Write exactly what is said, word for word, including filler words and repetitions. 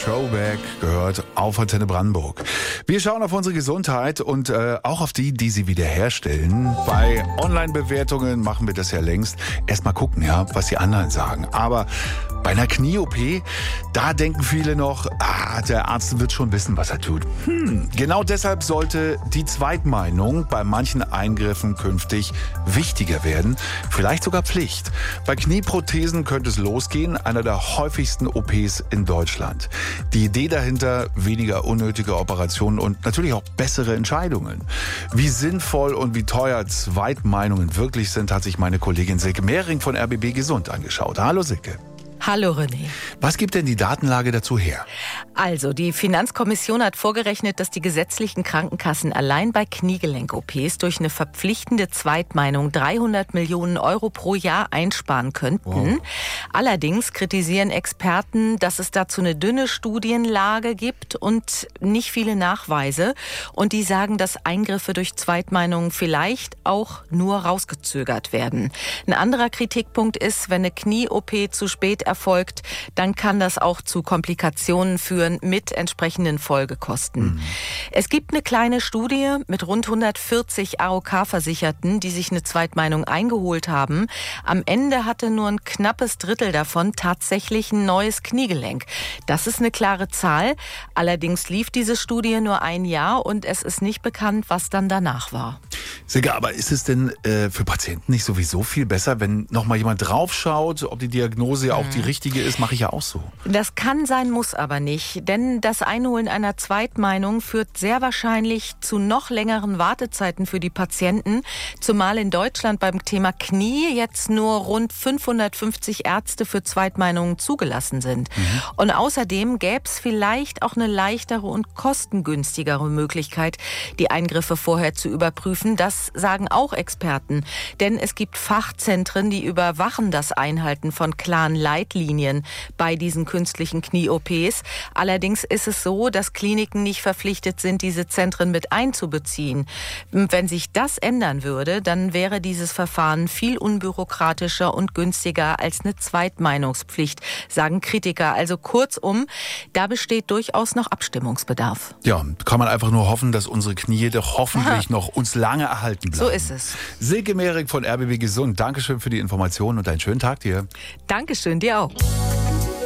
Throwback gehört auf Antenne Brandenburg. Wir schauen auf unsere Gesundheit und äh, auch auf die, die sie wiederherstellen. Bei Online-Bewertungen machen wir das ja längst. Erstmal gucken, ja, was die anderen sagen. Aber bei einer Knie-O P, da denken viele noch, ah, der Arzt wird schon wissen, was er tut. Hm, genau deshalb sollte die Zweitmeinung bei manchen Eingriffen künftig wichtiger werden. Vielleicht sogar Pflicht. Bei Knieprothesen könnte es losgehen, einer der häufigsten O Ps in Deutschland. Die Idee dahinter, weniger unnötige Operationen und natürlich auch bessere Entscheidungen. Wie sinnvoll und wie teuer Zweitmeinungen wirklich sind, hat sich meine Kollegin Silke Mehring von R B B Gesund angeschaut. Hallo Silke. Hallo René. Was gibt denn die Datenlage dazu her? Also, die Finanzkommission hat vorgerechnet, dass die gesetzlichen Krankenkassen allein bei Kniegelenk-O Ps durch eine verpflichtende Zweitmeinung dreihundert Millionen Euro pro Jahr einsparen könnten. Wow. Allerdings kritisieren Experten, dass es dazu eine dünne Studienlage gibt und nicht viele Nachweise. Und die sagen, dass Eingriffe durch Zweitmeinungen vielleicht auch nur rausgezögert werden. Ein anderer Kritikpunkt ist, wenn eine Knie-O P zu spät erfolgt, dann kann das auch zu Komplikationen führen mit entsprechenden Folgekosten. Mhm. Es gibt eine kleine Studie mit rund hundertvierzig A O K-Versicherten, die sich eine Zweitmeinung eingeholt haben. Am Ende hatte nur ein knappes Drittel davon tatsächlich ein neues Kniegelenk. Das ist eine klare Zahl. Allerdings lief diese Studie nur ein Jahr und es ist nicht bekannt, was dann danach war. Silke, aber ist es denn äh, für Patienten nicht sowieso viel besser, wenn noch mal jemand draufschaut, ob die Diagnose auch die richtige ist? Mache ich ja auch so. Das kann sein, muss aber nicht. Denn das Einholen einer Zweitmeinung führt sehr wahrscheinlich zu noch längeren Wartezeiten für die Patienten. Zumal in Deutschland beim Thema Knie jetzt nur rund fünfhundertfünfzig Ärzte für Zweitmeinungen zugelassen sind. Mhm. Und außerdem gäbe es vielleicht auch eine leichtere und kostengünstigere Möglichkeit, die Eingriffe vorher zu überprüfen. Das sagen auch Experten. Denn es gibt Fachzentren, die überwachen das Einhalten von klaren Leitlinien bei diesen künstlichen Knie-O Ps. Allerdings ist es so, dass Kliniken nicht verpflichtet sind, diese Zentren mit einzubeziehen. Wenn sich das ändern würde, dann wäre dieses Verfahren viel unbürokratischer und günstiger als eine Zweitmeinungspflicht, sagen Kritiker. Also kurzum, da besteht durchaus noch Abstimmungsbedarf. Ja, kann man einfach nur hoffen, dass unsere Knie doch hoffentlich Aha. noch uns lange erhalten bleiben. So ist es. Silke Mehring von R B B Gesund, Dankeschön für die Informationen und einen schönen Tag dir. Dankeschön, dir auch.